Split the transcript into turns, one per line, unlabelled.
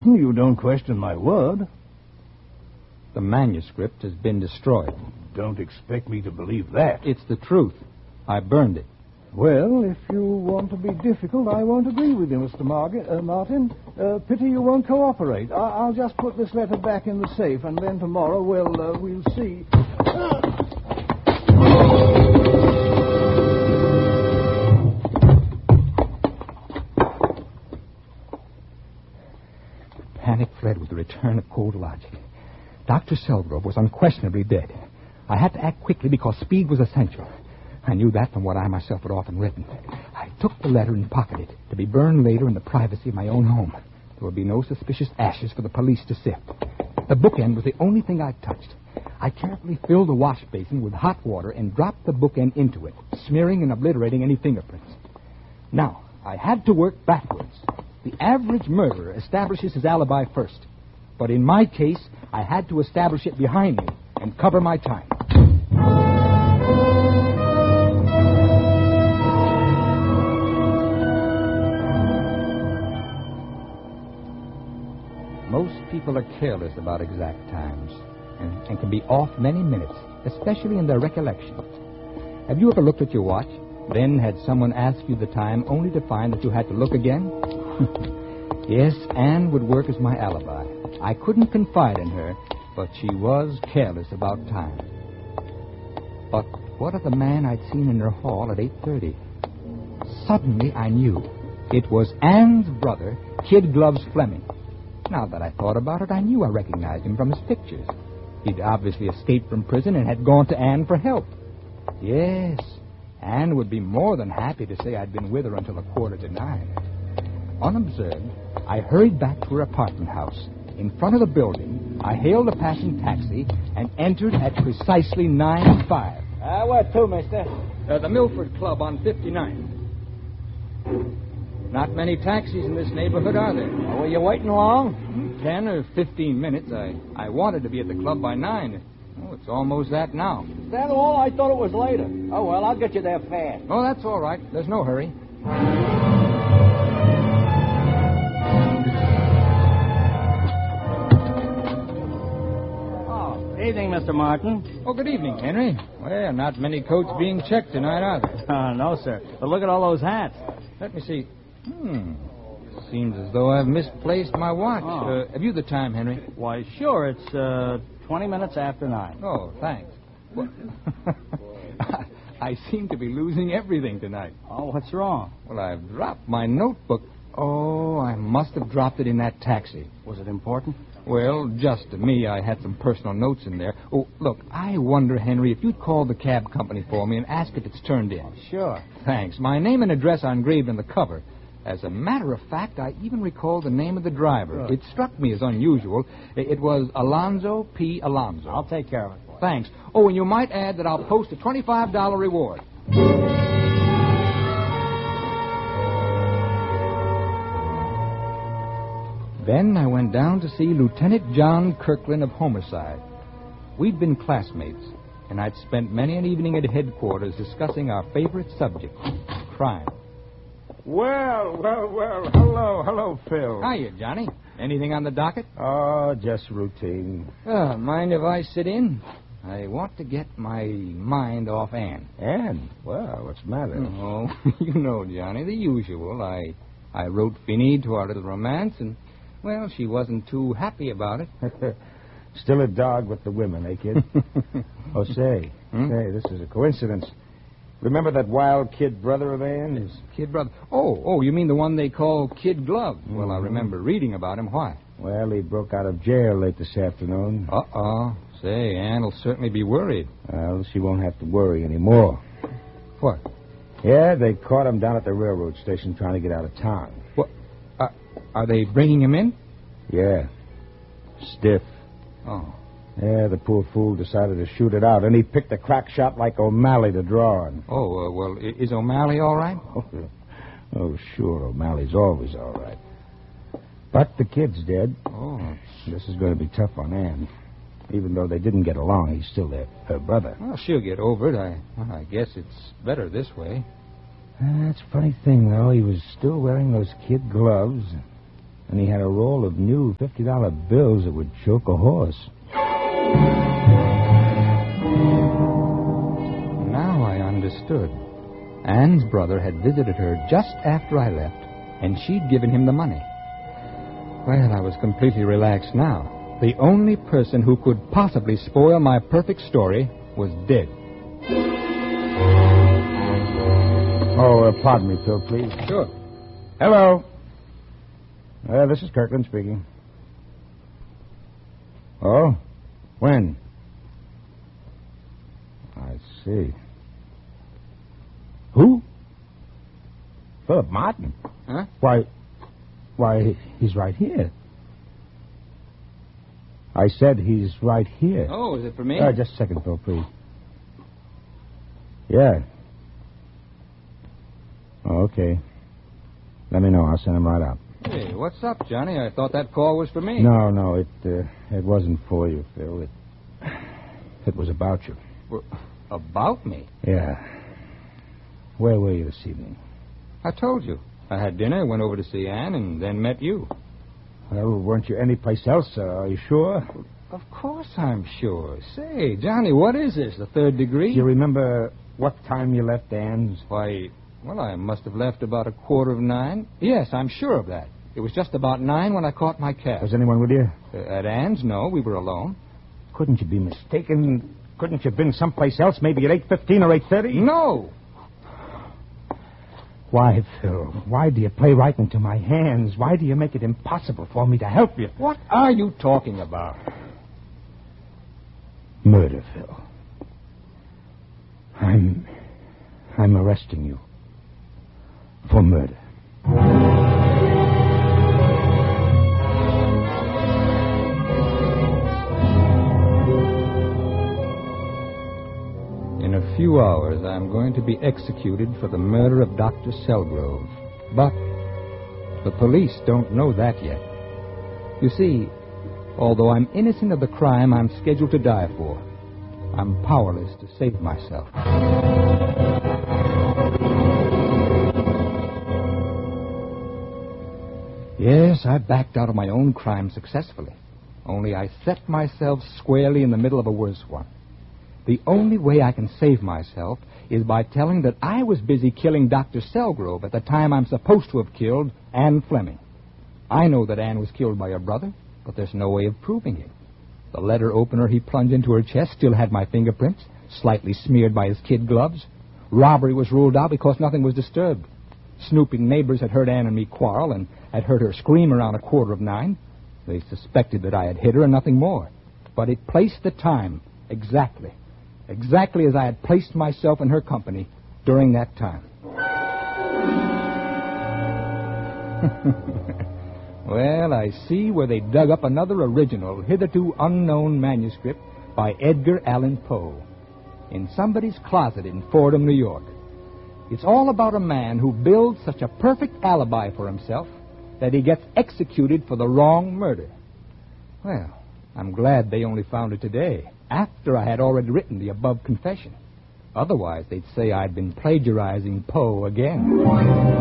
You don't question my word.
The manuscript has been destroyed.
Don't expect me to believe that.
It's the truth. I burned it.
Well, if you want to be difficult, I won't agree with you, Mr. Martin. Pity you won't cooperate. I'll just put this letter back in the safe, and then tomorrow we'll see.
Panic fled with the return of cold logic. Dr. Selgrove was unquestionably dead. I had to act quickly because speed was essential. I knew that from what I myself had often written. I took the letter and pocketed it to be burned later in the privacy of my own home. There would be no suspicious ashes for the police to sift. The bookend was the only thing I touched. I carefully filled the wash basin with hot water and dropped the bookend into it, smearing and obliterating any fingerprints. Now, I had to work backwards. The average murderer establishes his alibi first. But in my case, I had to establish it behind me and cover my time. Most people are careless about exact times and can be off many minutes, especially in their recollections. Have you ever looked at your watch, then had someone ask you the time only to find that you had to look again? Yes, Anne would work as my alibi. I couldn't confide in her, but she was careless about time. But what of the man I'd seen in her hall at 8:30? Suddenly I knew. It was Anne's brother, Kid Gloves Fleming. Now that I thought about it, I knew I recognized him from his pictures. He'd obviously escaped from prison and had gone to Anne for help. Yes, Anne would be more than happy to say I'd been with her until 8:45. Unobserved, I hurried back to her apartment house. In front of the building, I hailed a passing taxi and entered at precisely 9:05.
Where to, mister?
The Milford Club on 59. Not many taxis in this neighborhood, are there?
Were you waiting long?
10 or 15 minutes. I wanted to be at the club by 9. Oh, it's almost that now.
Is that all? I thought it was later. Oh, well, I'll get you there fast.
Oh, that's all right. There's no hurry.
Evening, Mr. Martin.
Oh, good evening, Henry. Well, not many coats being checked tonight, are there?
No, sir. But look at all those hats.
Let me see. Seems as though I've misplaced my watch.
Oh.
Have you the time, Henry?
Why, sure. It's 20 minutes after 9.
Oh, thanks. Well, I seem to be losing everything tonight.
Oh, what's wrong?
Well, I've dropped my notebook. Oh, I must have dropped it in that taxi.
Was it important?
Well, just to me, I had some personal notes in there. Oh, look, I wonder, Henry, if you'd call the cab company for me and ask if it's turned in.
Sure.
Thanks. My name and address are engraved on the cover. As a matter of fact, I even recall the name of the driver.
Good.
It struck me as unusual. It was Alonzo P. Alonzo.
I'll take care of it for you.
Thanks. Oh, and you might add that I'll post a $25 reward. Then I went down to see Lieutenant John Kirkland of Homicide. We'd been classmates, and I'd spent many an evening at headquarters discussing our favorite subject, crime.
Well. Hello, Phil.
Hiya, Johnny. Anything on the docket?
Oh, just routine.
Mind if I sit in? I want to get my mind off Anne.
Anne? Well, what's the matter?
Oh, you know, Johnny, the usual. I wrote Finny to our little romance, and, well, she wasn't too happy about it.
Still a dog with the women, eh, kid? Oh, say, this is a coincidence. Remember that wild kid brother of Anne's?
Kid brother? Oh, you mean the one they call Kid Glove? Mm-hmm. Well, I remember reading about him. Why?
Well, he broke out of jail late this afternoon.
Uh-oh. Say, Anne will certainly be worried.
Well, she won't have to worry anymore.
What?
Yeah, they caught him down at the railroad station trying to get out of town.
What? Are they bringing him in?
Yeah. Stiff.
Oh.
Yeah, the poor fool decided to shoot it out, and he picked a crack shot like O'Malley to draw on.
Oh, well, is O'Malley all right?
Oh, sure, O'Malley's always all right. But the kid's dead.
Oh.
This is going to be tough on Anne. Even though they didn't get along, he's still her brother.
Well, she'll get over it. I guess it's better this way.
That's a funny thing, though. He was still wearing those kid gloves. And he had a roll of new $50 bills that would choke a horse.
Now I understood. Ann's brother had visited her just after I left, and she'd given him the money. Well, I was completely relaxed now. The only person who could possibly spoil my perfect story was dead.
Oh, pardon me, Phil, please.
Sure.
Hello. This is Kirkland speaking. Oh? When? I see. Who? Philip Martin?
Huh?
Why, he's right here. I said he's right here.
Oh, is it for me?
Just a second, Phil, please. Yeah. Oh, okay. Let me know. I'll send him right out.
Hey, what's up, Johnny? I thought that call was for me.
No, it wasn't for you, Phil. It was about you.
Well, about me?
Yeah. Where were you this evening?
I told you. I had dinner, went over to see Ann, and then met you.
Well, weren't you anyplace else? Are you sure?
Of course I'm sure. Say, Johnny, what is this, the third degree?
Do you remember what time you left Ann's?
Why, well, I must have left about 9:15. Yes, I'm sure of that. It was just about 9 when I caught my cab.
Was anyone with you?
At Ann's, no. We were alone.
Couldn't you be mistaken? Couldn't you have been someplace else, maybe at 8:15 or 8:30?
No.
Why, Phil? Why do you play right into my hands? Why do you make it impossible for me to help you?
What are you talking about?
Murder, Phil. I'm arresting you for murder.
In a few hours, I'm going to be executed for the murder of Dr. Selgrove. But the police don't know that yet. You see, although I'm innocent of the crime I'm scheduled to die for, I'm powerless to save myself. Yes, I backed out of my own crime successfully. Only I set myself squarely in the middle of a worse one. The only way I can save myself is by telling that I was busy killing Dr. Selgrove at the time I'm supposed to have killed Ann Fleming. I know that Ann was killed by her brother, but there's no way of proving it. The letter opener he plunged into her chest still had my fingerprints, slightly smeared by his kid gloves. Robbery was ruled out because nothing was disturbed. Snooping neighbors had heard Ann and me quarrel and had heard her scream around 9:15. They suspected that I had hit her and nothing more. But it placed the time exactly as I had placed myself in her company during that time. Well, I see where they dug up another original, hitherto unknown manuscript by Edgar Allan Poe in somebody's closet in Fordham, New York. It's all about a man who builds such a perfect alibi for himself that he gets executed for the wrong murder. Well, I'm glad they only found it today, after I had already written the above confession. Otherwise, they'd say I'd been plagiarizing Poe again.